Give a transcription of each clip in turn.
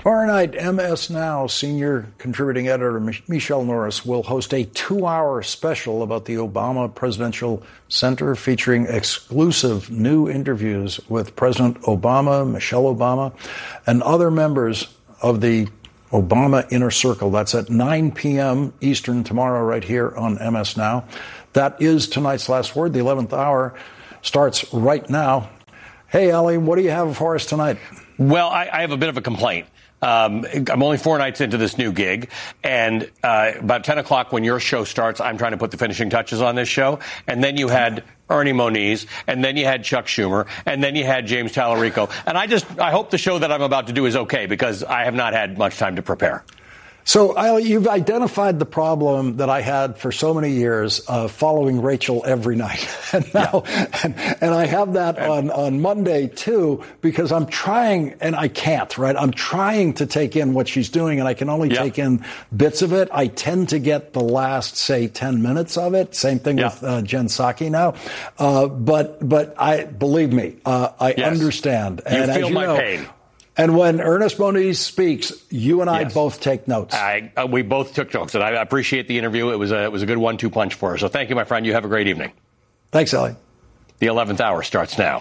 Tomorrow night, MS Now senior contributing editor Michelle Norris will host a 2-hour special about the Obama Presidential Center featuring exclusive new interviews with President Obama, Michelle Obama, and other members of the Obama Inner Circle. That's at 9 p.m. Eastern tomorrow right here on MS Now. That is tonight's last word. The 11th hour starts right now. Hey, Ali, what do you have for us tonight? Well, I have a bit of a complaint. I'm only 4 nights into this new gig, and about 10 o'clock when your show starts, I'm trying to put the finishing touches on this show. And then you had Ernie Moniz, and then you had Chuck Schumer, and then you had James Tallarico. And I hope the show that I'm about to do is okay, because I have not had much time to prepare. So, Ali, you've identified the problem that I had for so many years following Rachel every night. And now, and I have that on Monday, too, because I'm trying, and I can't, right? I'm trying to take in what she's doing, and I can only take in bits of it. I tend to get the last, say, 10 minutes of it. Same thing with Jen Psaki now. But I believe me, I understand. And you feel my pain. And when Ernest Moniz speaks, you and I both take notes. We both took notes, and I appreciate the interview. It was a good 1-2 punch for us. So thank you, my friend. You have a great evening. Thanks, Ali. The 11th hour starts now.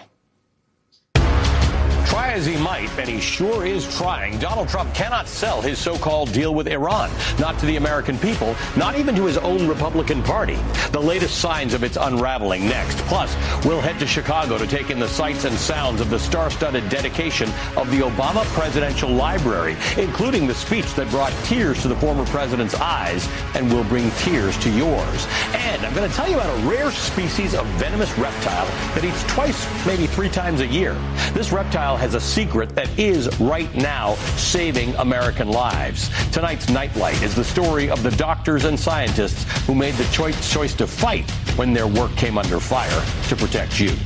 Try as he might, and he sure is trying, Donald Trump cannot sell his so-called deal with Iran. Not to the American people, not even to his own Republican Party. The latest signs of its unraveling next. Plus, we'll head to Chicago to take in the sights and sounds of the star-studded dedication of the Obama Presidential Library, including the speech that brought tears to the former president's eyes and will bring tears to yours. And I'm going to tell you about a rare species of venomous reptile that eats twice, maybe 3 times a year. This reptile has a secret that is right now saving American lives. Tonight's Nightlight is the story of the doctors and scientists who made the choice to fight when their work came under fire to protect you.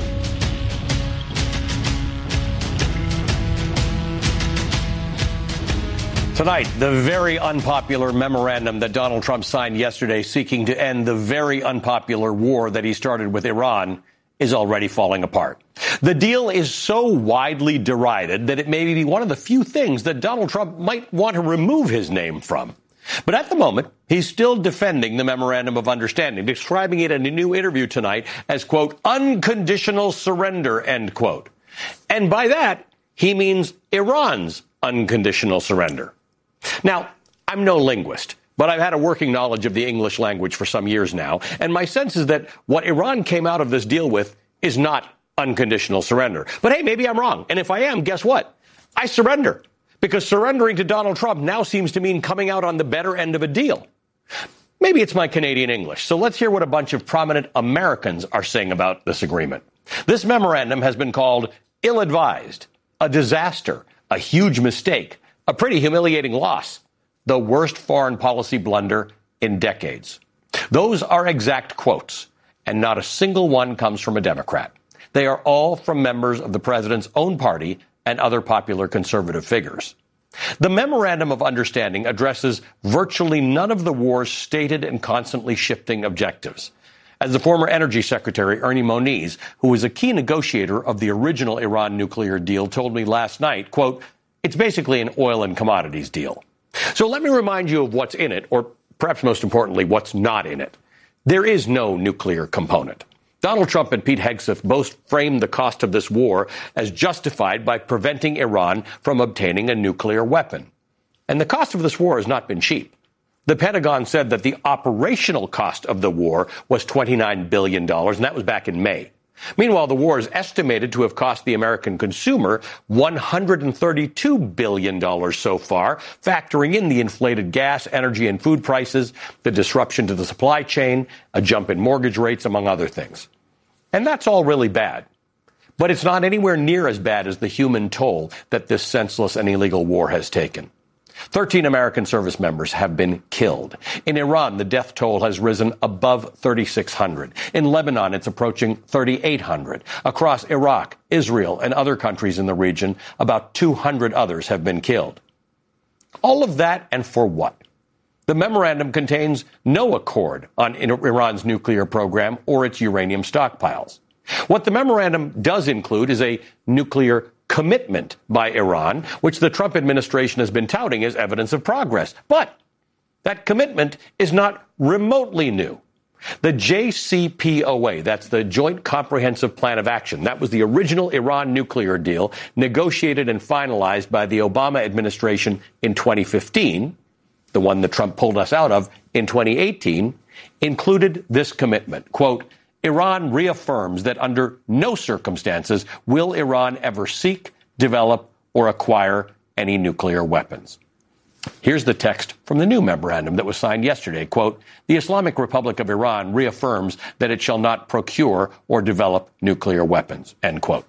Tonight, the very unpopular memorandum that Donald Trump signed yesterday seeking to end the very unpopular war that he started with Iran is already falling apart. The deal is so widely derided that it may be one of the few things that Donald Trump might want to remove his name from. But at the moment, he's still defending the Memorandum of Understanding, describing it in a new interview tonight as, quote, unconditional surrender, end quote. And by that, he means Iran's unconditional surrender. Now, I'm no linguist, but I've had a working knowledge of the English language for some years now, and my sense is that what Iran came out of this deal with is not unconditional surrender. But hey, maybe I'm wrong. And if I am, guess what? I surrender. Because surrendering to Donald Trump now seems to mean coming out on the better end of a deal. Maybe it's my Canadian English. So let's hear what a bunch of prominent Americans are saying about this agreement. This memorandum has been called ill-advised, a disaster, a huge mistake, a pretty humiliating loss, the worst foreign policy blunder in decades. Those are exact quotes, and not a single one comes from a Democrat. They are all from members of the president's own party and other popular conservative figures. The Memorandum of Understanding addresses virtually none of the war's stated and constantly shifting objectives. As the former Energy Secretary Ernie Moniz, who was a key negotiator of the original Iran nuclear deal, told me last night, quote, it's basically an oil and commodities deal. So let me remind you of what's in it, or perhaps most importantly, what's not in it. There is no nuclear component. Donald Trump and Pete Hegseth both framed the cost of this war as justified by preventing Iran from obtaining a nuclear weapon. And the cost of this war has not been cheap. The Pentagon said that the operational cost of the war was $29 billion, and that was back in May. Meanwhile, the war is estimated to have cost the American consumer $132 billion so far, factoring in the inflated gas, energy, and food prices, the disruption to the supply chain, a jump in mortgage rates, among other things. And that's all really bad. But it's not anywhere near as bad as the human toll that this senseless and illegal war has taken. 13 American service members have been killed. In Iran, the death toll has risen above 3,600. In Lebanon, it's approaching 3,800. Across Iraq, Israel, and other countries in the region, about 200 others have been killed. All of that, and for what? The memorandum contains no accord on Iran's nuclear program or its uranium stockpiles. What the memorandum does include is a nuclear commitment by Iran, which the Trump administration has been touting as evidence of progress. But that commitment is not remotely new. The JCPOA, that's the Joint Comprehensive Plan of Action, that was the original Iran nuclear deal negotiated and finalized by the Obama administration in 2015, the one that Trump pulled us out of in 2018, included this commitment, quote, Iran reaffirms that under no circumstances will Iran ever seek, develop, or acquire any nuclear weapons. Here's the text from the new memorandum that was signed yesterday. Quote, the Islamic Republic of Iran reaffirms that it shall not procure or develop nuclear weapons, end quote.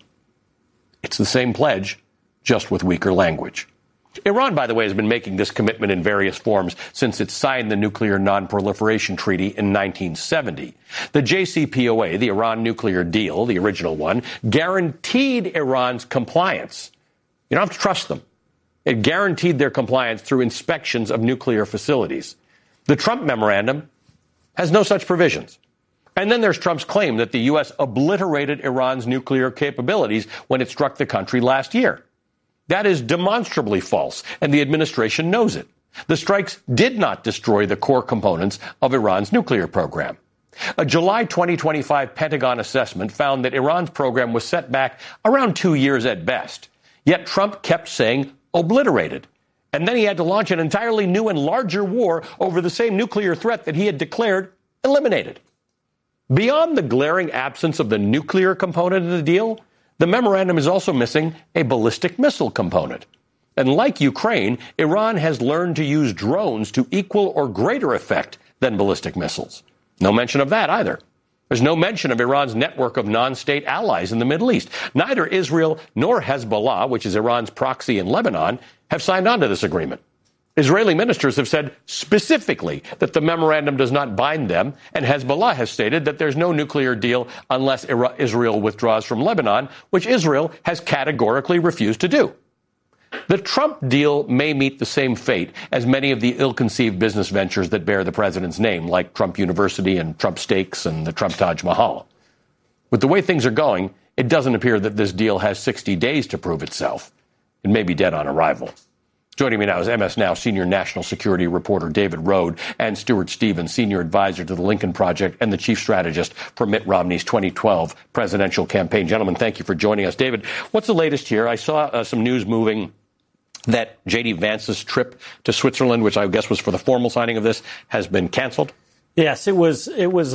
It's the same pledge, just with weaker language. Iran, by the way, has been making this commitment in various forms since it signed the Nuclear Non-Proliferation Treaty in 1970. The JCPOA, the Iran nuclear deal, the original one, guaranteed Iran's compliance. You don't have to trust them. It guaranteed their compliance through inspections of nuclear facilities. The Trump memorandum has no such provisions. And then there's Trump's claim that the U.S. obliterated Iran's nuclear capabilities when it struck the country last year. That is demonstrably false, and the administration knows it. The strikes did not destroy the core components of Iran's nuclear program. A July 2025 Pentagon assessment found that Iran's program was set back around 2 years at best. Yet Trump kept saying obliterated. And then he had to launch an entirely new and larger war over the same nuclear threat that he had declared eliminated. Beyond the glaring absence of the nuclear component of the deal, the memorandum is also missing a ballistic missile component. And like Ukraine, Iran has learned to use drones to equal or greater effect than ballistic missiles. No mention of that either. There's no mention of Iran's network of non-state allies in the Middle East. Neither Israel nor Hezbollah, which is Iran's proxy in Lebanon, have signed on to this agreement. Israeli ministers have said specifically that the memorandum does not bind them, and Hezbollah has stated that there's no nuclear deal unless Israel withdraws from Lebanon, which Israel has categorically refused to do. The Trump deal may meet the same fate as many of the ill-conceived business ventures that bear the president's name, like Trump University and Trump Steaks and the Trump Taj Mahal. With the way things are going, it doesn't appear that this deal has 60 days to prove itself. It may be dead on arrival. Joining me now is MS Now senior national security reporter David Rode and Stuart Stevens, senior advisor to the Lincoln Project and the chief strategist for Mitt Romney's 2012 presidential campaign. Gentlemen, thank you for joining us. David, what's the latest here? I saw some news moving that J.D. Vance's trip to Switzerland, which I guess was for the formal signing of this, has been canceled. Yes, it was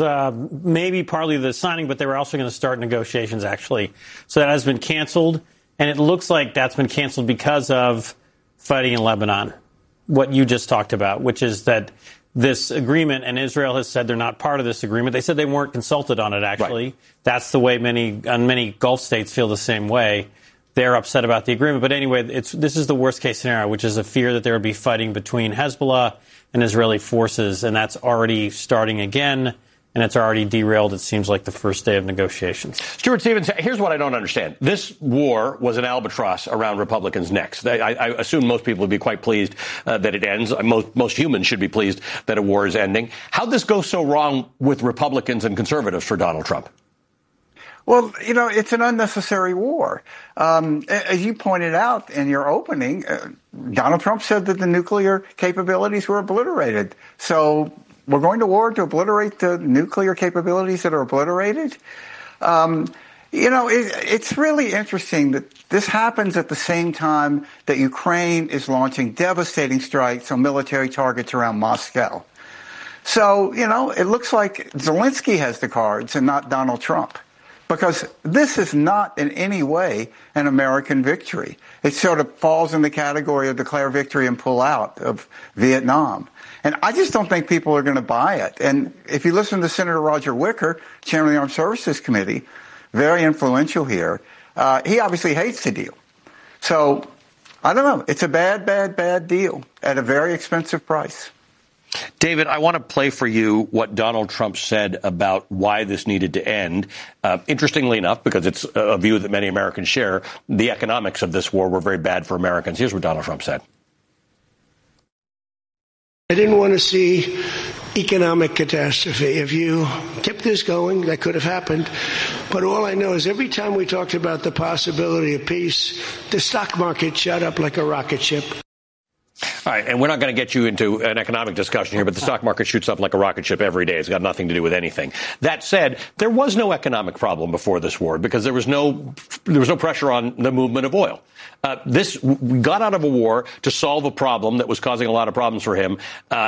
maybe partly the signing, but they were also going to start negotiations, actually. So that has been canceled, and it looks like that's been canceled because of fighting in Lebanon, what you just talked about, which is that this agreement, and Israel has said they're not part of this agreement. They said they weren't consulted on it, actually. Right. That's the way many Gulf states feel the same way. They're upset about the agreement. But anyway, this is the worst-case scenario, which is a fear that there would be fighting between Hezbollah and Israeli forces, and that's already starting again, and it's already derailed, it seems like, the first day of negotiations. Stuart Stevens, here's what I don't understand. This war was an albatross around Republicans' necks. I assume most people would be quite pleased that it ends. Most humans should be pleased that a war is ending. How'd this go so wrong with Republicans and conservatives for Donald Trump? Well, it's an unnecessary war. As you pointed out in your opening, Donald Trump said that the nuclear capabilities were obliterated. So we're going to war to obliterate the nuclear capabilities that are obliterated? It's really interesting that this happens at the same time that Ukraine is launching devastating strikes on military targets around Moscow. So, it looks like Zelensky has the cards and not Donald Trump. Because this is not in any way an American victory. It sort of falls in the category of declare victory and pull out of Vietnam. And I just don't think people are going to buy it. And if you listen to Senator Roger Wicker, chairman of the Armed Services Committee, very influential here, he obviously hates the deal. So, I don't know. It's a bad, bad, bad deal at a very expensive price. David, I want to play for you what Donald Trump said about why this needed to end. Interestingly enough, because it's a view that many Americans share, the economics of this war were very bad for Americans. Here's what Donald Trump said. I didn't want to see economic catastrophe. If you kept this going, that could have happened. But all I know is every time we talked about the possibility of peace, the stock market shot up like a rocket ship. All right, and we're not going to get you into an economic discussion here, but the stock market shoots up like a rocket ship every day. It's got nothing to do with anything. That said, there was no economic problem before this war because there was no pressure on the movement of oil. We got out of a war to solve a problem that was causing a lot of problems for him.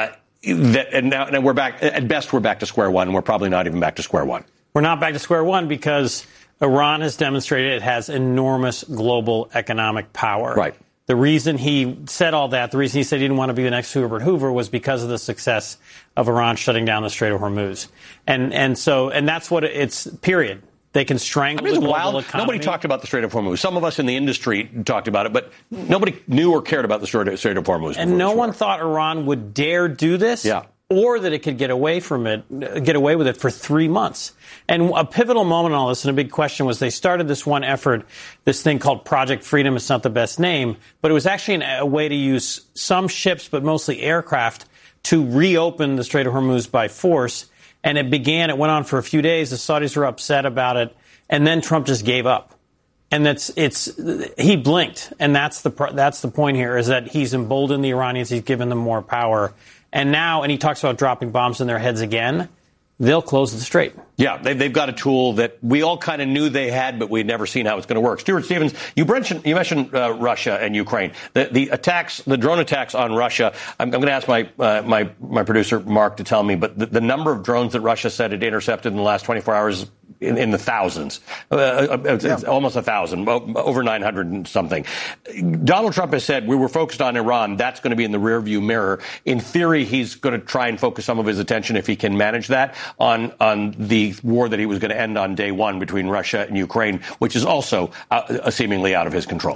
And now we're back. At best, we're back to square one. We're probably not even back to square one. We're not back to square one because Iran has demonstrated it has enormous global economic power. Right. The reason he said all that, the reason he said he didn't want to be the next Herbert Hoover was because of the success of Iran shutting down the Strait of Hormuz. And that's what it's, period. They can strangle the global economy. Nobody talked about the Strait of Hormuz. Some of us in the industry talked about it, but nobody knew or cared about the Strait of Hormuz. And no one thought Iran would dare do this. Yeah. Or that it could get away with it for 3 months. And a pivotal moment in all this, and a big question, was they started this one effort, this thing called Project Freedom. It's not the best name, but it was actually a way to use some ships, but mostly aircraft, to reopen the Strait of Hormuz by force. And it went on for a few days. The Saudis were upset about it. And then Trump just gave up. And he blinked. And that's the point here, is that he's emboldened the Iranians. He's given them more power. And now, and he talks about dropping bombs in their heads again, they'll close the strait. Yeah, they've got a tool that we all kind of knew they had, but we'd never seen how it's going to work. Stuart Stevens, you mentioned Russia and Ukraine. The drone attacks on Russia. I'm going to ask my producer Mark to tell me, but the number of drones that Russia said it intercepted in the last 24 hours in the thousands. It's almost 1,000, over 900 and something. Donald Trump has said we were focused on Iran. That's going to be in the rearview mirror. In theory, he's going to try and focus some of his attention, if he can manage that, on the war that he was going to end on day one between Russia and Ukraine, which is also seemingly out of his control.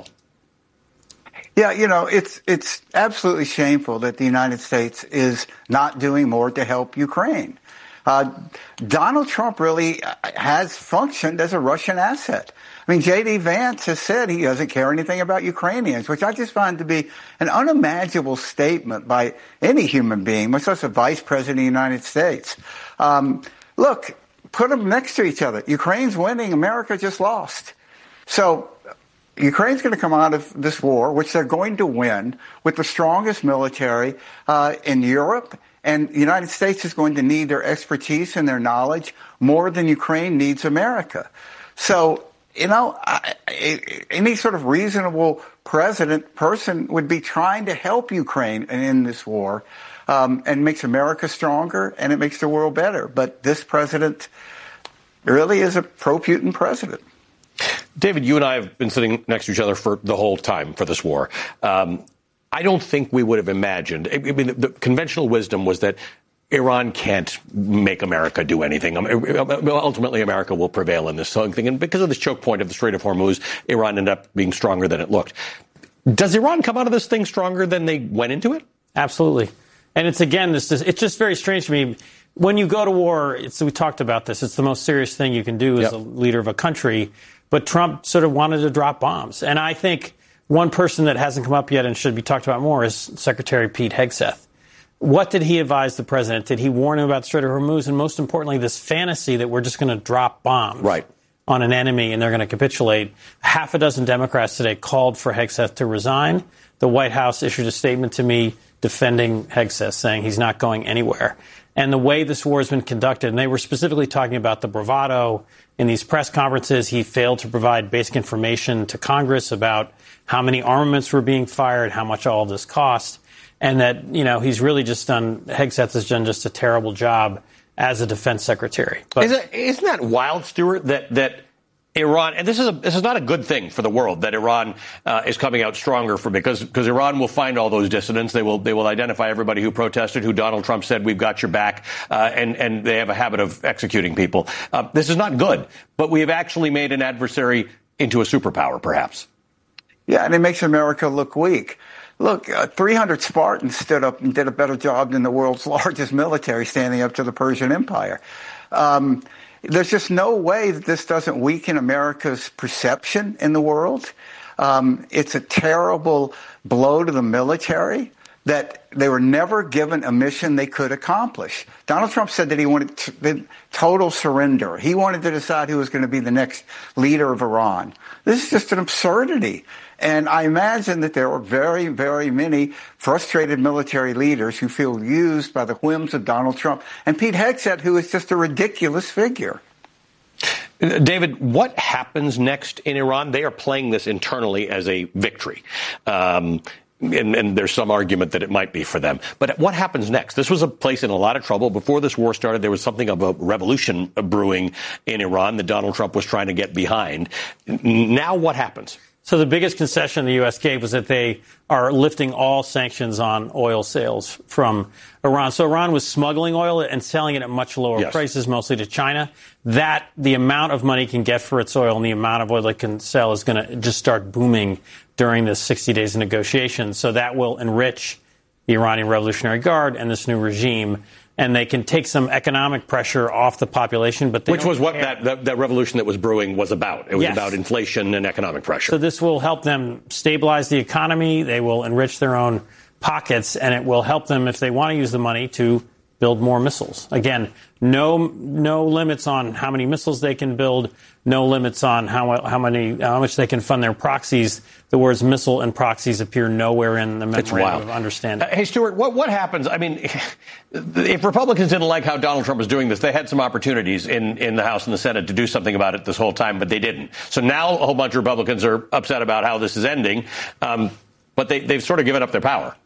Yeah, it's absolutely shameful that the United States is not doing more to help Ukraine. Donald Trump really has functioned as a Russian asset. I mean, J.D. Vance has said he doesn't care anything about Ukrainians, which I just find to be an unimaginable statement by any human being, much less a vice president of the United States. Look, put them next to each other. Ukraine's winning. America just lost. So Ukraine's going to come out of this war, which they're going to win, with the strongest military in Europe. And the United States is going to need their expertise and their knowledge more than Ukraine needs America. So, any sort of reasonable person would be trying to help Ukraine in this war, and makes America stronger and it makes the world better. But this president really is a pro-Putin president. David, you and I have been sitting next to each other for the whole time for this war. I don't think we would have imagined. I mean, the conventional wisdom was that Iran can't make America do anything. Ultimately, America will prevail in this whole thing. And because of this choke point of the Strait of Hormuz, Iran ended up being stronger than it looked. Does Iran come out of this thing stronger than they went into it? Absolutely. And it's just very strange to me. When you go to war, we talked about this, it's the most serious thing you can do as a leader of a country. But Trump sort of wanted to drop bombs. And I think one person that hasn't come up yet and should be talked about more is Secretary Pete Hegseth. What did he advise the president? Did he warn him about the Strait of Hormuz? And most importantly, this fantasy that we're just going to drop bombs on an enemy and they're going to capitulate. Half a dozen Democrats today called for Hegseth to resign. The White House issued a statement to me defending Hegseth, saying he's not going anywhere. And the way this war has been conducted, and they were specifically talking about the bravado in these press conferences. He failed to provide basic information to Congress about how many armaments were being fired, how much all of this cost, and that, he's really Hegseth has done just a terrible job as a defense secretary. But isn't that wild, Stuart, that Iran, and this is not a good thing for the world, that Iran is coming out stronger because Iran will find all those dissidents. They will identify everybody who protested, who Donald Trump said, we've got your back, and they have a habit of executing people. This is not good, but we have actually made an adversary into a superpower, perhaps. Yeah, and it makes America look weak. Look, 300 Spartans stood up and did a better job than the world's largest military standing up to the Persian Empire. There's just no way that this doesn't weaken America's perception in the world. It's a terrible blow to the military that they were never given a mission they could accomplish. Donald Trump said that he wanted total surrender. He wanted to decide who was going to be the next leader of Iran. This is just an absurdity. And I imagine that there are very, very many frustrated military leaders who feel used by the whims of Donald Trump and Pete Hegseth, who is just a ridiculous figure. David, what happens next in Iran? They are playing this internally as a victory. And there's some argument that it might be for them. But what happens next? This was a place in a lot of trouble. Before this war started, there was something of a revolution brewing in Iran that Donald Trump was trying to get behind. Now what happens? So the biggest concession the U.S. gave was that they are lifting all sanctions on oil sales from Iran. So Iran was smuggling oil and selling it at much lower prices, mostly to China. That the amount of money it can get for its oil and the amount of oil it can sell is going to just start booming during the 60 days of negotiations. So that will enrich the Iranian Revolutionary Guard and this new regime. And they can take some economic pressure off the population, but which was what that revolution that was brewing was about. It was about inflation and economic pressure. So this will help them stabilize the economy. They will enrich their own pockets, and it will help them, if they want to use the money, to build more missiles. Again, no limits on how many missiles they can build. No limits on how much they can fund their proxies. The words missile and proxies appear nowhere in the memorandum of understanding. Hey, Stuart, what happens? I mean, if Republicans didn't like how Donald Trump was doing this, they had some opportunities in the House and the Senate to do something about it this whole time, but they didn't. So now a whole bunch of Republicans are upset about how this is ending, but they've sort of given up their power.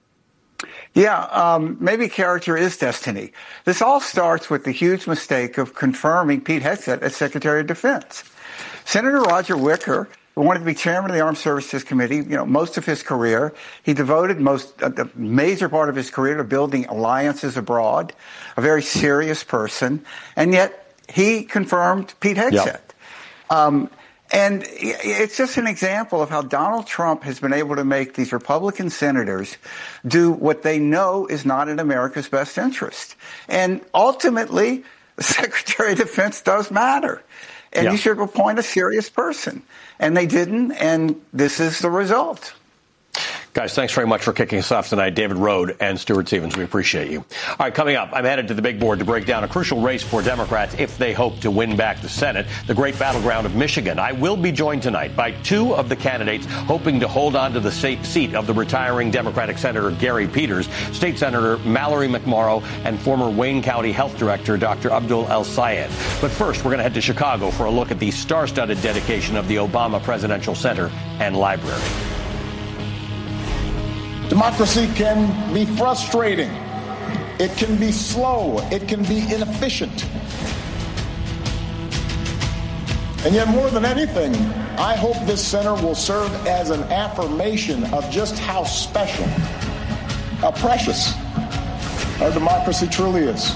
Yeah, maybe character is destiny. This all starts with the huge mistake of confirming Pete Hegseth as Secretary of Defense. Senator Roger Wicker, who wanted to be chairman of the Armed Services Committee, most of his career, he devoted the major part of his career to building alliances abroad, a very serious person, and yet he confirmed Pete Hegseth. Yep. And it's just an example of how Donald Trump has been able to make these Republican senators do what they know is not in America's best interest. And ultimately, the Secretary of Defense does matter. And you should appoint a serious person. And they didn't, and this is the result. Guys, thanks very much for kicking us off tonight. David Rode and Stuart Stevens, we appreciate you. All right, coming up, I'm headed to the big board to break down a crucial race for Democrats if they hope to win back the Senate, the great battleground of Michigan. I will be joined tonight by two of the candidates hoping to hold on to the seat of the retiring Democratic Senator Gary Peters, State Senator Mallory McMorrow, and former Wayne County Health Director Dr. Abdul El-Sayed. But first, we're going to head to Chicago for a look at the star-studded dedication of the Obama Presidential Center and Library. Democracy can be frustrating. It can be slow. It can be inefficient. And yet, more than anything, I hope this center will serve as an affirmation of just how special, how precious our democracy truly is.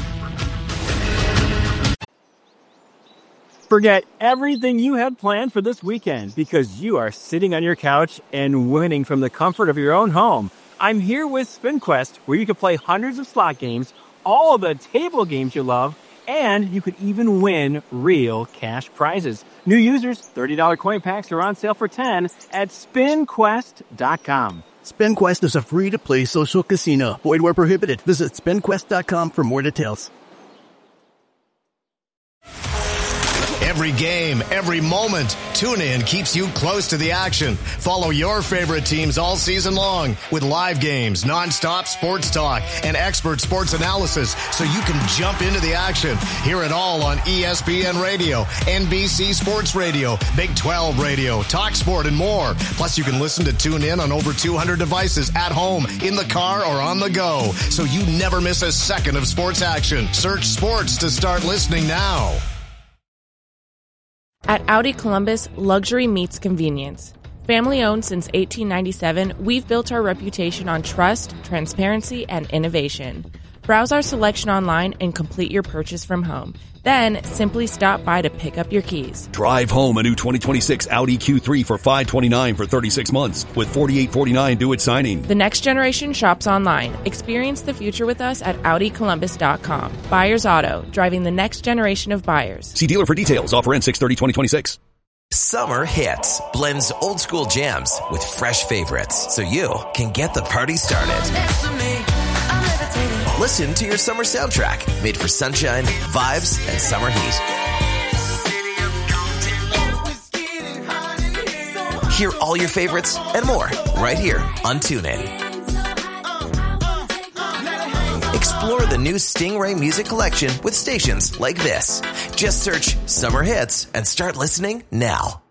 Forget everything you had planned for this weekend because you are sitting on your couch and winning from the comfort of your own home. I'm here with SpinQuest, where you can play hundreds of slot games, all of the table games you love, and you could even win real cash prizes. New users, $30 coin packs are on sale for $10 at SpinQuest.com. SpinQuest is a free-to-play social casino. Void where prohibited. Visit SpinQuest.com for more details. Every game, every moment, TuneIn keeps you close to the action. Follow your favorite teams all season long with live games, nonstop sports talk, and expert sports analysis so you can jump into the action. Hear it all on ESPN Radio, NBC Sports Radio, Big 12 Radio, TalkSport, and more. Plus, you can listen to TuneIn on over 200 devices at home, in the car, or on the go, so you never miss a second of sports action. Search sports to start listening now. At Audi Columbus, luxury meets convenience. Family owned since 1897, we've built our reputation on trust, transparency, and innovation. Browse our selection online and complete your purchase from home. Then, simply stop by to pick up your keys. Drive home a new 2026 Audi Q3 for $529 for 36 months with $4,849 due at signing. The next generation shops online. Experience the future with us at AudiColumbus.com. Buyers Auto, driving the next generation of buyers. See dealer for details. Offer ends 6/30/2026. Summer Hits blends old school jams with fresh favorites so you can get the party started. Listen to your summer soundtrack made for sunshine, vibes, and summer heat. Hear all your favorites and more right here on TuneIn. Explore the new Stingray music collection with stations like this. Just search Summer Hits and start listening now.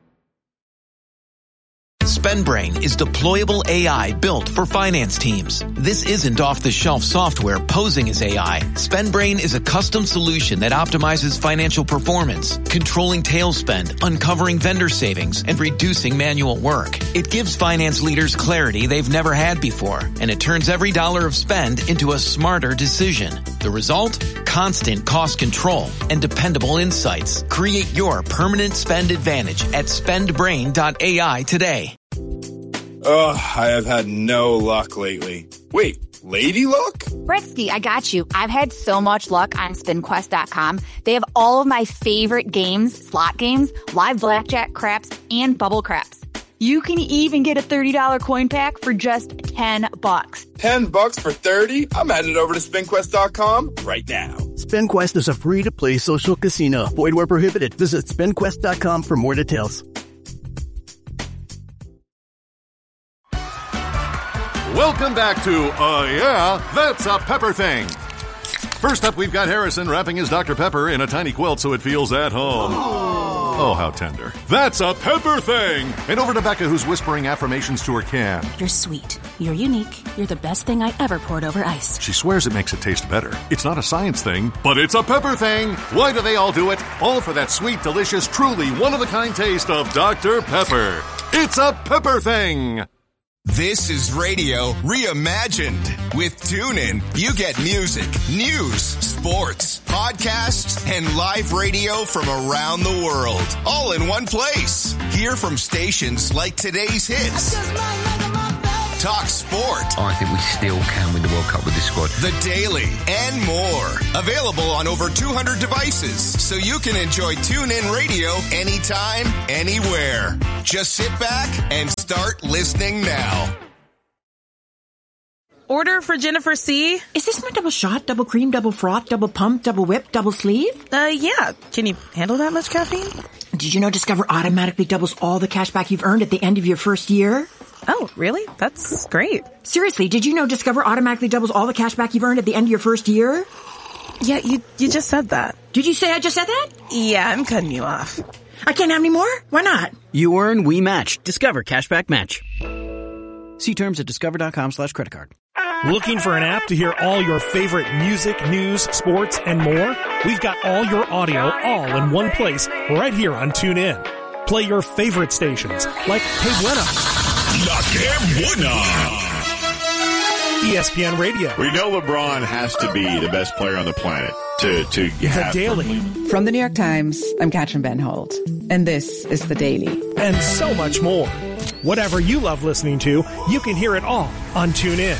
SpendBrain is deployable AI built for finance teams. This isn't off-the-shelf software posing as AI. SpendBrain is a custom solution that optimizes financial performance, controlling tail spend, uncovering vendor savings, and reducing manual work. It gives finance leaders clarity they've never had before, and it turns every dollar of spend into a smarter decision. The result? Constant cost control and dependable insights. Create your permanent spend advantage at spendbrain.ai today. Ugh, I have had no luck lately. Wait, lady luck? Britsky, I got you. I've had so much luck on SpinQuest.com. They have all of my favorite games, slot games, live blackjack, craps, and bubble craps. You can even get a $30 coin pack for just $10. $10 for 30? I'm headed over to SpinQuest.com right now. SpinQuest is a free-to-play social casino. Void where prohibited. Visit SpinQuest.com for more details. Welcome back to Yeah, That's a Pepper Thing. First up, we've got Harrison wrapping his Dr. Pepper in a tiny quilt so it feels at home. Oh, how tender. That's a Pepper Thing! And over to Becca, who's whispering affirmations to her can. You're sweet. You're unique. You're the best thing I ever poured over ice. She swears it makes it taste better. It's not a science thing, but it's a Pepper Thing! Why do they all do it? All for that sweet, delicious, truly one-of-a-kind taste of Dr. Pepper. It's a Pepper Thing! This is radio reimagined. With TuneIn, you get music, news, sports, podcasts, and live radio from around the world, all in one place. Hear from stations like today's hits. Talk sport. I think we still can win the World Cup with this squad. The Daily and more. Available on over 200 devices, so you can enjoy TuneIn Radio anytime, anywhere. Just sit back and start listening now. Order for Jennifer C. Is this my double shot, double cream, double froth, double pump, double whip, double sleeve? Yeah. Can you handle that much caffeine? Did you know Discover automatically doubles all the cash back you've earned at the end of your first year? Oh, really? That's great. Seriously, did you know Discover automatically doubles all the cash back you've earned at the end of your first year? Yeah, you just said that. Did you say I just said that? Yeah, I'm cutting you off. I can't have any more? Why not? You earn, we match. Discover Cashback Match. See terms at discover.com/creditcard. Looking for an app to hear all your favorite music, news, sports, and more? We've got all your audio all in one place right here on TuneIn. Play your favorite stations like Que Buena, La Que Buena, ESPN Radio. We know LeBron has to be the best player on the planet to The Daily. From the New York Times, I'm Katrin Ben Holt, and this is The Daily. And so much more. Whatever you love listening to, you can hear it all on TuneIn.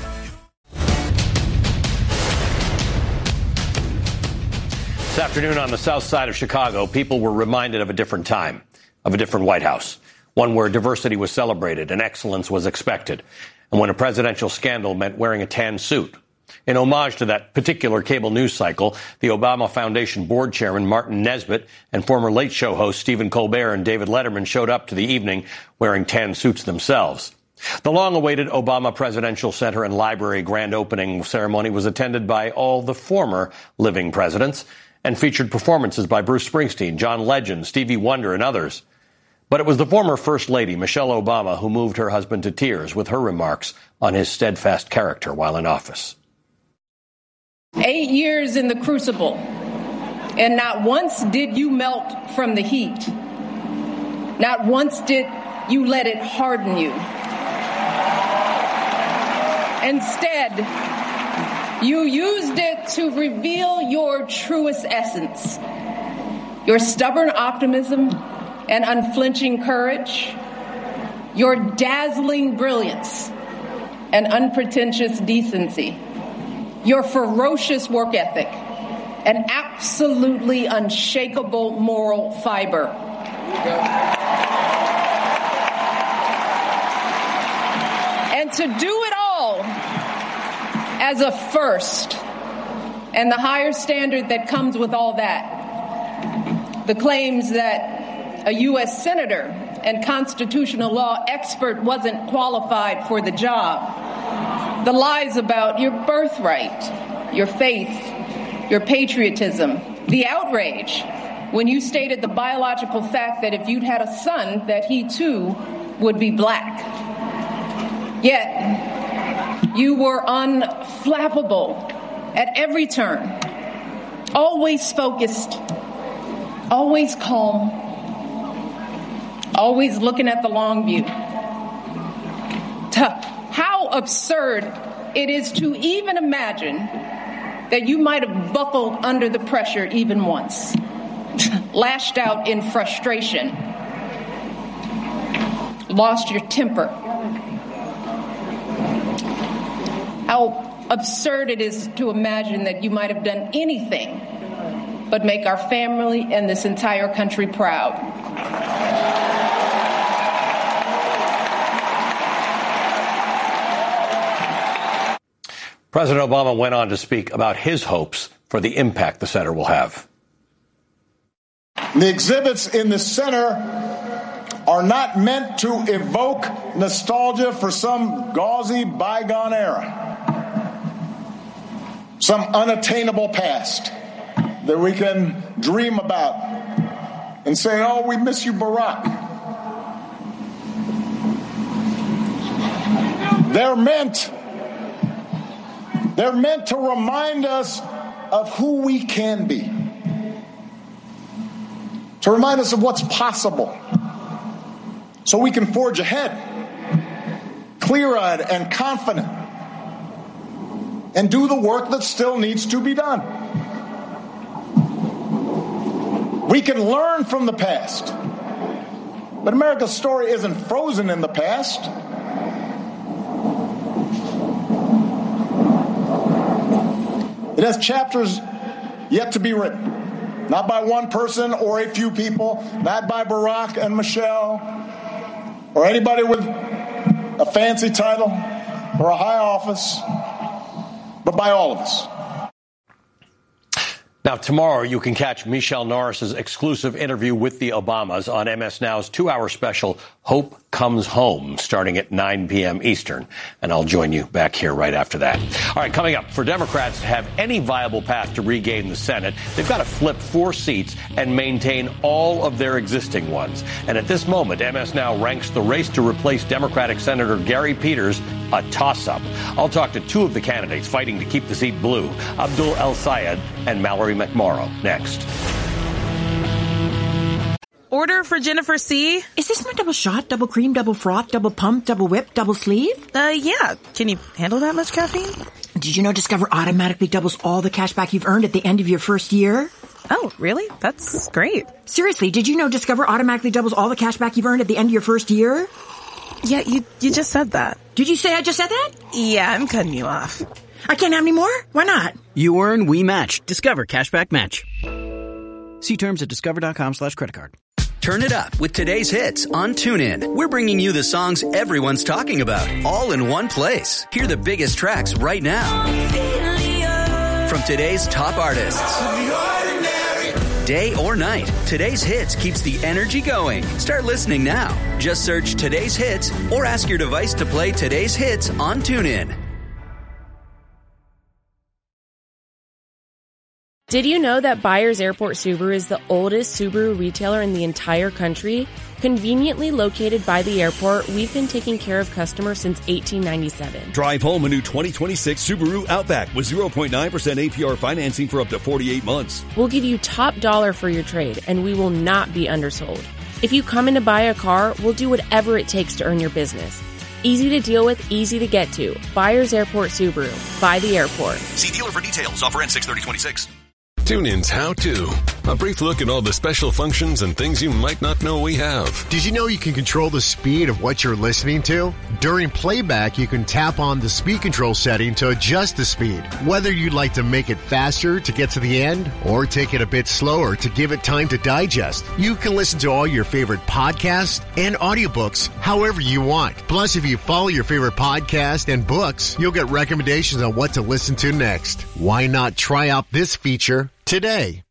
This afternoon on the south side of Chicago, people were reminded of a different time, of a different White House, one where diversity was celebrated and excellence was expected, and when a presidential scandal meant wearing a tan suit. In homage to that particular cable news cycle, the Obama Foundation board chairman Martin Nesbitt and former Late Show host Stephen Colbert and David Letterman showed up to the evening wearing tan suits themselves. The long-awaited Obama Presidential Center and Library grand opening ceremony was attended by all the former living presidents and featured performances by Bruce Springsteen, John Legend, Stevie Wonder, and others. But it was the former First Lady, Michelle Obama, who moved her husband to tears with her remarks on his steadfast character while in office. 8 years in the crucible, and not once did you melt from the heat. Not once did you let it harden you. Instead, you used it to reveal your truest essence, your stubborn optimism and unflinching courage, your dazzling brilliance and unpretentious decency, your ferocious work ethic and absolutely unshakable moral fiber. And to do it all as a first, and the higher standard that comes with all that, the claims that a U.S. senator and constitutional law expert wasn't qualified for the job, the lies about your birthright, your faith, your patriotism, the outrage when you stated the biological fact that if you'd had a son, that he too would be black. Yet, you were unflappable at every turn, always focused, always calm, always looking at the long view. How absurd it is to even imagine that you might have buckled under the pressure even once, lashed out in frustration, lost your temper. How absurd it is to imagine that you might have done anything but make our family and this entire country proud. President Obama went on to speak about his hopes for the impact the center will have. The exhibits in the center are not meant to evoke nostalgia for some gauzy bygone era, some unattainable past that we can dream about and say, oh, we miss you, Barack. They're meant to remind us of who we can be, to remind us of what's possible, so we can forge ahead, clear-eyed and confident, and do the work that still needs to be done. We can learn from the past, but America's story isn't frozen in the past. It has chapters yet to be written, not by one person or a few people, not by Barack and Michelle, or anybody with a fancy title or a high office, but by all of us. Now, tomorrow you can catch Michelle Norris's exclusive interview with the Obamas on MS Now's 2-hour special, Hope Comes Home, starting at 9 p.m. Eastern. And I'll join you back here right after that. All right, coming up, for Democrats to have any viable path to regain the Senate, they've got to flip 4 seats and maintain all of their existing ones. And at this moment, MS Now ranks the race to replace Democratic Senator Gary Peters a toss-up. I'll talk to 2 of the candidates fighting to keep the seat blue, Abdul El-Sayed and Mallory McMorrow, next. Order for Jennifer C. Is this my double shot, double cream, double froth, double pump, double whip, double sleeve? Yeah. Can you handle that much caffeine? Did you know Discover automatically doubles all the cash back you've earned at the end of your first year? Oh, really? That's great. Seriously, did you know Discover automatically doubles all the cash back you've earned at the end of your first year? Yeah, you just said that. Did you say I just said that? Yeah, I'm cutting you off. I can't have any more? Why not? You earn, we match. Discover Cashback Match. See terms at discover.com/creditcard. Turn it up with today's hits on TuneIn. We're bringing you the songs everyone's talking about, all in one place. Hear the biggest tracks right now from today's top artists. Day or night, today's hits keeps the energy going. Start listening now. Just search Today's Hits or ask your device to play today's hits on TuneIn. Did you know that Byers Airport Subaru is the oldest Subaru retailer in the entire country? Conveniently located by the airport, we've been taking care of customers since 1897. Drive home a new 2026 Subaru Outback with 0.9% APR financing for up to 48 months. We'll give you top dollar for your trade, and we will not be undersold. If you come in to buy a car, we'll do whatever it takes to earn your business. Easy to deal with, easy to get to. Byers Airport Subaru. By the airport. See dealer for details. Offer ends 6/30/26. TuneIn's How To A brief look at all the special functions and things you might not know we have. Did you know you can control the speed of what you're listening to? During playback, you can tap on the speed control setting to adjust the speed. Whether you'd like to make it faster to get to the end or take it a bit slower to give it time to digest, you can listen to all your favorite podcasts and audiobooks however you want. Plus, if you follow your favorite podcast and books, you'll get recommendations on what to listen to next. Why not try out this feature today?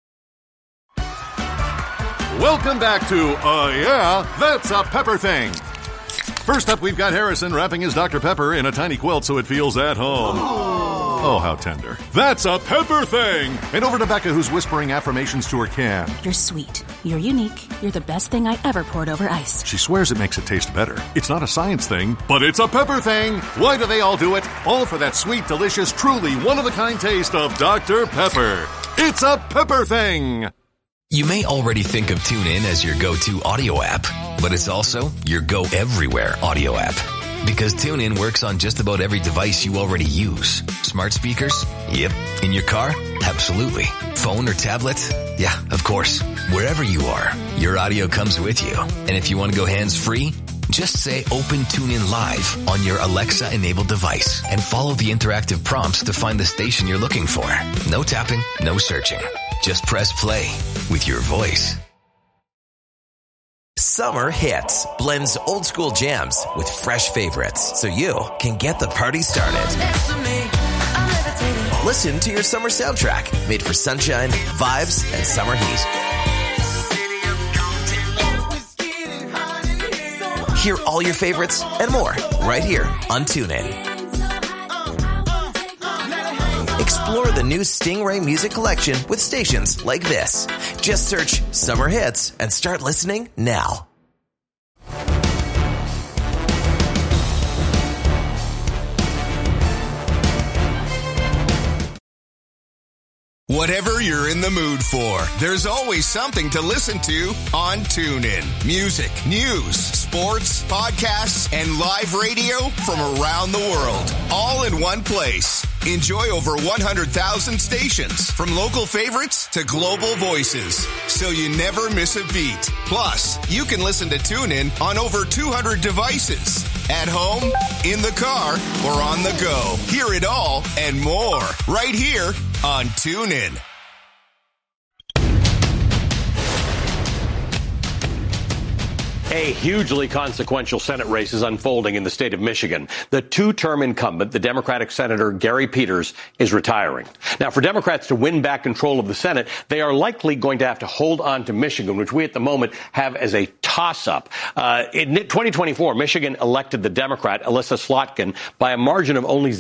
Welcome back to Yeah, That's a Pepper Thing. First up, we've got Harrison wrapping his Dr. Pepper in a tiny quilt so it feels at home. Oh, how tender. That's a Pepper Thing! And over to Becca, who's whispering affirmations to her can. You're sweet. You're unique. You're the best thing I ever poured over ice. She swears it makes it taste better. It's not a science thing, but it's a pepper thing. Why do they all do it? All for that sweet, delicious, truly one-of-a-kind taste of Dr. Pepper. It's a Pepper Thing! You may already think of TuneIn as your go-to audio app, but it's also your go-everywhere audio app. Because TuneIn works on just about every device you already use. Smart speakers? Yep. In your car? Absolutely. Phone or tablet? Yeah, of course. Wherever you are, your audio comes with you. And if you want to go hands-free, just say Open TuneIn Live on your Alexa-enabled device and follow the interactive prompts to find the station you're looking for. No tapping, no searching. Just press play with your voice. Summer Hits blends old school jams with fresh favorites so you can get the party started. Listen to your summer soundtrack made for sunshine, vibes, and summer heat. Hear all your favorites and more right here on TuneIn. Explore the new Stingray music collection with stations like this. Just search Summer Hits and start listening now. Whatever you're in the mood for, there's always something to listen to on TuneIn. Music, news, sports, podcasts, and live radio from around the world, all in one place. Enjoy over 100,000 stations, from local favorites to global voices, so you never miss a beat. Plus, you can listen to TuneIn on over 200 devices. At home, in the car, or on the go. Hear it all and more right here on TuneIn. A hugely consequential Senate race is unfolding in the state of Michigan. The two-term incumbent, the Democratic Senator Gary Peters, is retiring. Now, for Democrats to win back control of the Senate, they are likely going to have to hold on to Michigan, which we at the moment have as a toss-up. In 2024, Michigan elected the Democrat, Alyssa Slotkin, by a margin of only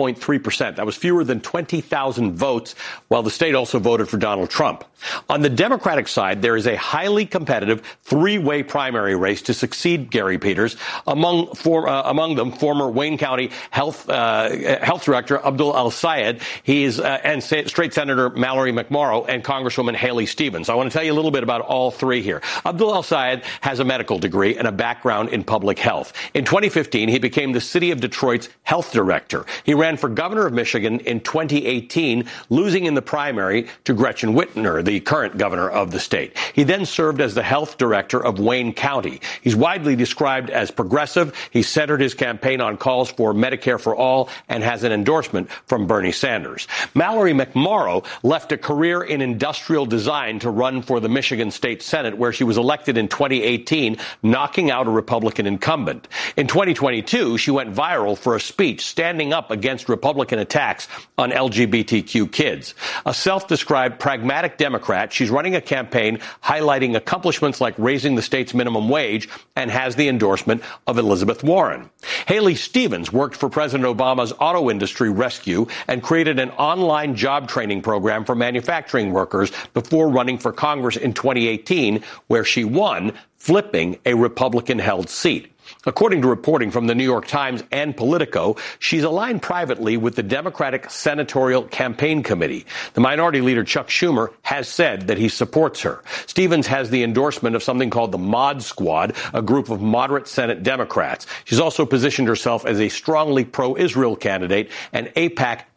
0.3%. That was fewer than 20,000 votes, while the state also voted for Donald Trump. On the Democratic side, there is a highly competitive three-way primary race to succeed Gary Peters. Among them, former Wayne County Health Director Abdul El-Sayed, and State Senator Mallory McMorrow, and Congresswoman Haley Stevens. I want to tell you a little bit about all three here. Abdul El-Sayed has a medical degree and a background in public health. In 2015, he became the city of Detroit's health director. He ran for governor of Michigan in 2018, losing in the primary to Gretchen Whitmer, the current governor of the state. He then served as the health director of Wayne County. He's widely described as progressive. He centered his campaign on calls for Medicare for all and has an endorsement from Bernie Sanders. Mallory McMorrow left a career in industrial design to run for the Michigan State Senate, where she was elected in 2018, knocking out a Republican incumbent. In 2022, she went viral for a speech standing up against Republican attacks on LGBTQ kids. A self-described pragmatic Democrat, she's running a campaign highlighting accomplishments like raising the state's minimum wage and has the endorsement of Elizabeth Warren. Haley Stevens worked for President Obama's auto industry rescue and created an online job training program for manufacturing workers before running for Congress in 2018, where she won, flipping a Republican-held seat. According to reporting from the New York Times and Politico, she's aligned privately with the Democratic Senatorial Campaign Committee. The Minority Leader Chuck Schumer has said that he supports her. Stevens has the endorsement of something called the Mod Squad, a group of moderate Senate Democrats. She's also positioned herself as a strongly pro-Israel candidate, and AIPAC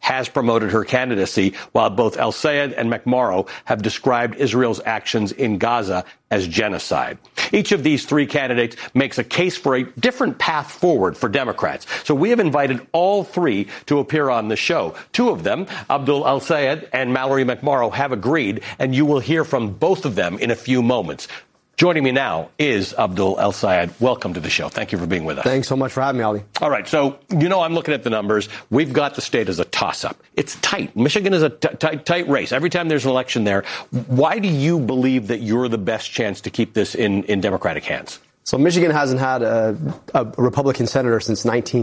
has promoted her candidacy, while both El-Sayed and McMorrow have described Israel's actions in Gaza as genocide. Each of these three candidates makes a case for a different path forward for Democrats. So we have invited all three to appear on the show. Two of them, Abdul El-Sayed and Mallory McMorrow, have agreed, and you will hear from both of them in a few moments. Joining me now is Abdul El-Sayed. Welcome to the show. Thank you for being with us. Thanks so much for having me, Ali. All right. So, I'm looking at the numbers. We've got the state as a toss-up. It's tight. Michigan is a tight race. Every time there's an election there. Why do you believe that you're the best chance to keep this in Democratic hands? So Michigan hasn't had a Republican senator since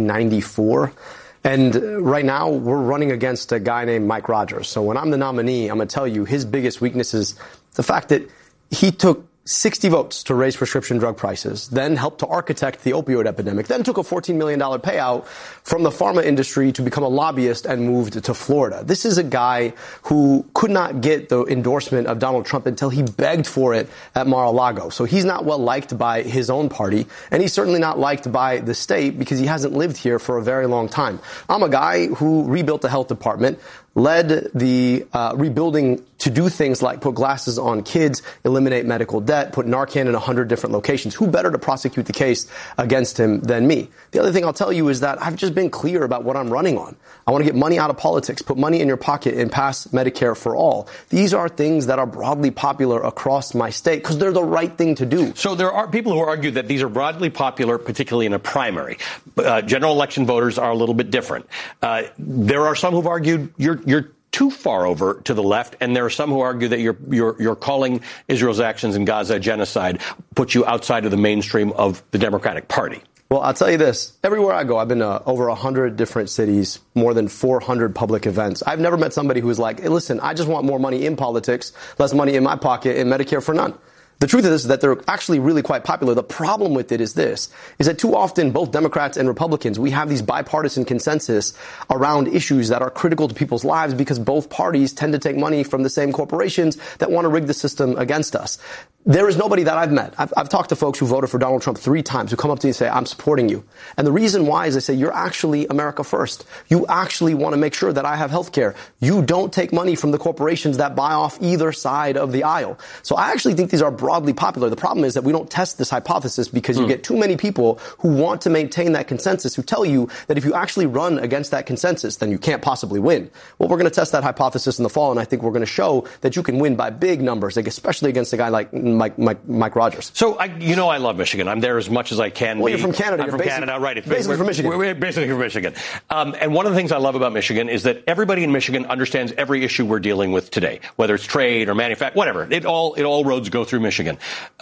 1994. And right now, we're running against a guy named Mike Rogers. So when I'm the nominee, I'm going to tell you his biggest weakness is the fact that he took 60 votes to raise prescription drug prices, then helped to architect the opioid epidemic, then took a $14 million payout from the pharma industry to become a lobbyist and moved to Florida. This is a guy who could not get the endorsement of Donald Trump until he begged for it at Mar-a-Lago. So he's not well liked by his own party, and he's certainly not liked by the state because he hasn't lived here for a very long time. I'm a guy who rebuilt the health department, led the rebuilding to do things like put glasses on kids, eliminate medical debt, put Narcan in 100 different locations. Who better to prosecute the case against him than me? The other thing I'll tell you is that I've just been clear about what I'm running on. I want to get money out of politics, put money in your pocket, and pass Medicare for all. These are things that are broadly popular across my state because they're the right thing to do. So there are people who argue that these are broadly popular, particularly in a primary. General election voters are a little bit different. There are some who've argued you're too far over to the left, and there are some who argue that you're calling Israel's actions in Gaza genocide, puts you outside of the mainstream of the Democratic Party. Well, I'll tell you this. Everywhere I go, I've been to over 100 different cities, more than 400 public events. I've never met somebody who's like, hey, listen, I just want more money in politics, less money in my pocket, and Medicare for none. The truth of this is that they're actually really quite popular. The problem with it is that too often both Democrats and Republicans, we have these bipartisan consensus around issues that are critical to people's lives because both parties tend to take money from the same corporations that want to rig the system against us. There is nobody that I've met. I've talked to folks who voted for Donald Trump 3 times who come up to me and say, I'm supporting you. And the reason why is they say, you're actually America first. You actually want to make sure that I have health care. You don't take money from the corporations that buy off either side of the aisle. So I actually think these are broadly popular. The problem is that we don't test this hypothesis because you get too many people who want to maintain that consensus who tell you that if you actually run against that consensus, then you can't possibly win. Well, we're going to test that hypothesis in the fall, and I think we're going to show that you can win by big numbers, like especially against a guy like Mike Rogers. So, I love Michigan. I'm there as much as I can. Well, you're from Canada. I'm from Canada, right. Basically from Michigan. We're basically from Michigan. And one of the things I love about Michigan is that everybody in Michigan understands every issue we're dealing with today, whether it's trade or manufacturing, whatever. It all roads go through Michigan,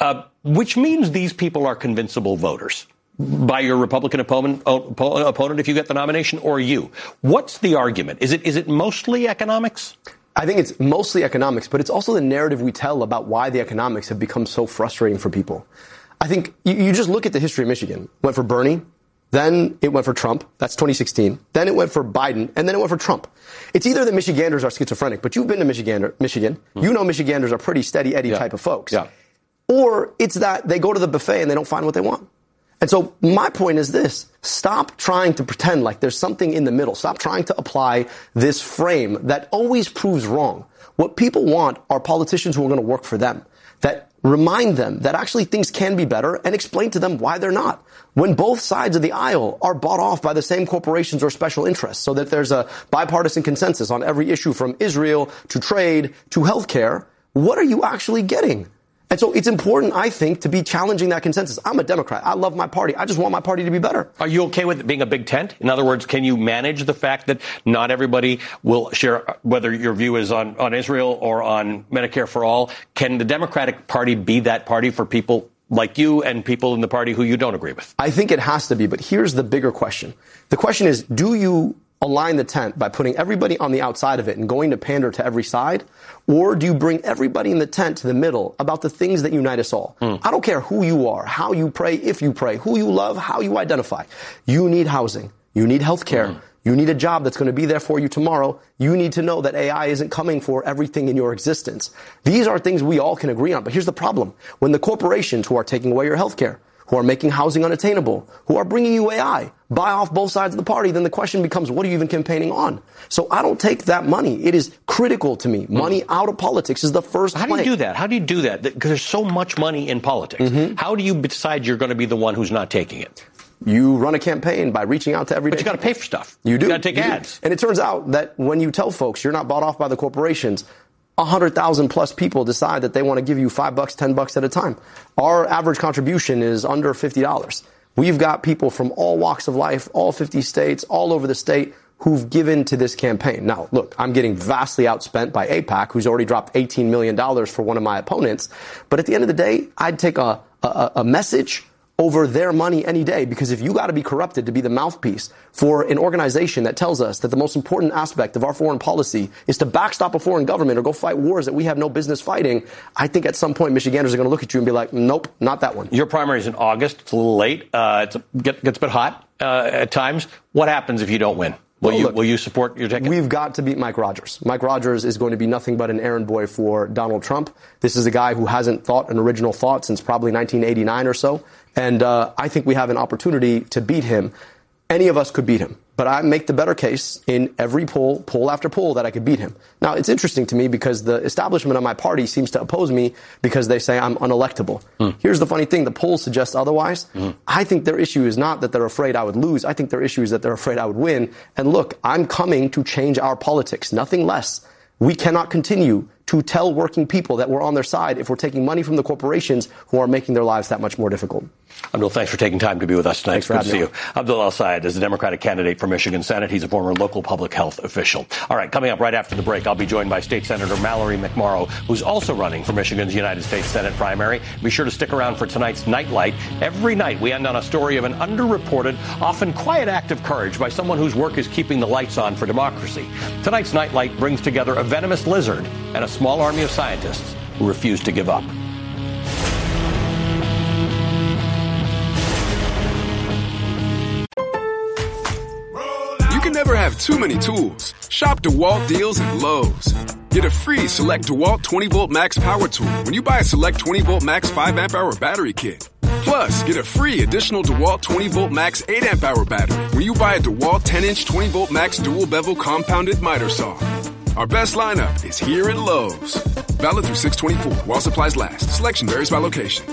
which means these people are convincible voters by your Republican opponent if you get the nomination, or you. What's the argument? Is it mostly economics? I think it's mostly economics, but it's also the narrative we tell about why the economics have become so frustrating for people. I think you just look at the history of Michigan. Went for Bernie, then it went for Trump. That's 2016. Then it went for Biden, and then it went for Trump. It's either that Michiganders are schizophrenic, but you've been to Michigan. You know Michiganders are pretty steady Eddie type of folks. Yeah. Or it's that they go to the buffet and they don't find what they want. And so my point is this. Stop trying to pretend like there's something in the middle. Stop trying to apply this frame that always proves wrong. What people want are politicians who are going to work for them, that remind them that actually things can be better and explain to them why they're not. When both sides of the aisle are bought off by the same corporations or special interests, so that there's a bipartisan consensus on every issue from Israel to trade to healthcare, what are you actually getting? And so it's important, I think, to be challenging that consensus. I'm a Democrat. I love my party. I just want my party to be better. Are you okay with it being a big tent? In other words, can you manage the fact that not everybody will share, whether your view is on Israel or on Medicare for all? Can the Democratic Party be that party for people like you and people in the party who you don't agree with? I think it has to be. But here's the bigger question. The question is, do you align the tent by putting everybody on the outside of it and going to pander to every side? Or do you bring everybody in the tent to the middle about the things that unite us all? I don't care who you are, how you pray, if you pray, who you love, how you identify. You need housing. You need health care. You need a job that's going to be there for you tomorrow. You need to know that AI isn't coming for everything in your existence. These are things we all can agree on. But here's the problem. When the corporations who are taking away your health care, who are making housing unattainable, who are bringing you AI, buy off both sides of the party, then the question becomes, what are you even campaigning on? So I don't take that money. It is critical to me. Money out of politics is the first How do you do that? How do you do that? Because there's so much money in politics. How do you decide you're going to be the one who's not taking it? You run a campaign by reaching out to everyday. But you got to pay for stuff. You do. You got to take ads. And it turns out that when you tell folks you're not bought off by the corporations, 100,000 plus people decide that they want to give you $5, $10 at a time. Our average contribution is under $50. We've got people from all walks of life, all 50 states, all over the state who've given to this campaign. Now, look, I'm getting vastly outspent by AIPAC, who's already dropped $18 million for one of my opponents. But at the end of the day, I'd take a message over their money any day, because if you got to be corrupted to be the mouthpiece for an organization that tells us that the most important aspect of our foreign policy is to backstop a foreign government or go fight wars that we have no business fighting, I think at some point Michiganders are going to look at you and be like, nope, not that one. Your primary is in August. It's a little late. Gets a bit hot at times. What happens if you don't win? Will you support your ticket? We've got to beat Mike Rogers. Mike Rogers is going to be nothing but an errand boy for Donald Trump. This is a guy who hasn't thought an original thought since probably 1989 or so. And I think we have an opportunity to beat him. Any of us could beat him. But I make the better case in every poll after poll, that I could beat him. Now, it's interesting to me because the establishment of my party seems to oppose me because they say I'm unelectable. Here's the funny thing. The polls suggest otherwise. I think their issue is not that they're afraid I would lose. I think their issue is that they're afraid I would win. And look, I'm coming to change our politics, nothing less. We cannot continue to tell working people that we're on their side if we're taking money from the corporations who are making their lives that much more difficult. Abdul, thanks for taking time to be with us tonight. Thanks for having me. Good to see you. Abdul El-Sayed is the Democratic candidate for Michigan Senate. He's a former local public health official. All right, coming up right after the break, I'll be joined by State Senator Mallory McMorrow, who's also running for Michigan's United States Senate primary. Be sure to stick around for tonight's Nightlight. Every night, we end on a story of an underreported, often quiet act of courage by someone whose work is keeping the lights on for democracy. Tonight's Nightlight brings together a venomous lizard and a small army of scientists who refuse to give up. You can never have too many tools. Shop DeWalt deals at Lowe's. Get a free Select DeWalt 20-volt max power tool when you buy a Select 20-volt max 5-amp-hour battery kit. Plus, get a free additional DeWalt 20-volt max 8-amp-hour battery when you buy a DeWalt 10-inch 20-volt max dual-bevel compounded miter saw. Our best lineup is here at Lowe's. Valid through 6/24 while supplies last. Selection varies by location.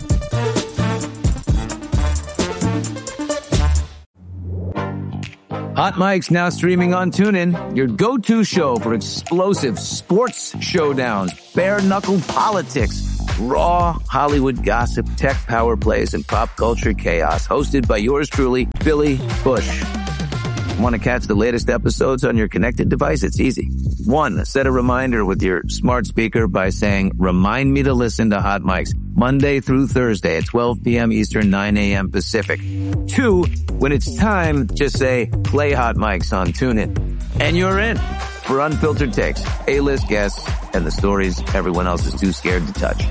Hot Mike's now streaming on TuneIn, your go-to show for explosive sports showdowns, bare-knuckle politics, raw Hollywood gossip, tech power plays, and pop culture chaos. Hosted by yours truly, Billy Bush. Want to catch the latest episodes on your connected device? It's easy. 1, set a reminder with your smart speaker by saying, remind me to listen to Hot Mike's Monday through Thursday at 12 p.m. Eastern, 9 a.m. Pacific. 2, when it's time, just say, play Hot Mike's on TuneIn. And you're in for unfiltered takes, A-list guests, and the stories everyone else is too scared to touch.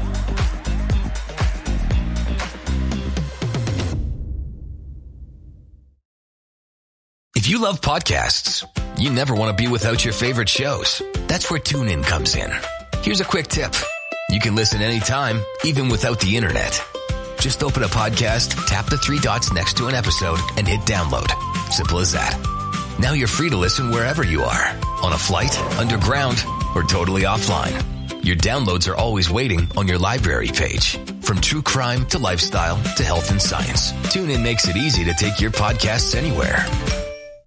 If you love podcasts, you never want to be without your favorite shows. That's where TuneIn comes in. Here's a quick tip. You can listen anytime, even without the internet. Just open a podcast, tap the 3 dots next to an episode, and hit download. Simple as that. Now you're free to listen wherever you are. On a flight, underground, or totally offline. Your downloads are always waiting on your library page. From true crime to lifestyle to health and science, TuneIn makes it easy to take your podcasts anywhere.